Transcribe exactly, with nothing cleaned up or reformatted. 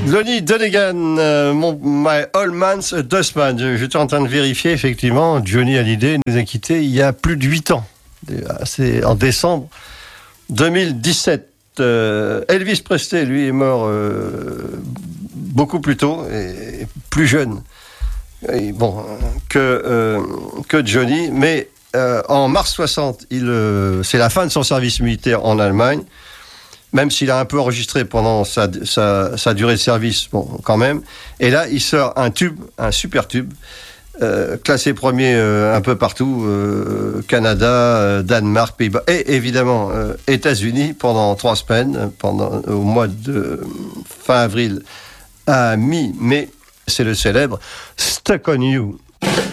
Lonnie Donegan, euh, mon, My Old Man's a Dustman. J'étais en train de vérifier, effectivement, Johnny Hallyday nous a quittés il y a plus de huit ans. C'est en décembre deux mille dix-sept. Euh, Elvis Presley, lui, est mort euh, beaucoup plus tôt et plus jeune et bon, que, euh, que Johnny. Mais euh, en mars soixante, il, euh, c'est la fin de son service militaire en Allemagne. Même s'il a un peu enregistré pendant sa, sa, sa durée de service, bon, quand même. Et là, il sort un tube, un super tube, euh, classé premier euh, un peu partout, euh, Canada, euh, Danemark, Pays-Bas, et évidemment euh, États-Unis pendant trois semaines, pendant au mois de fin avril à mi-mai. C'est le célèbre Stuck on You.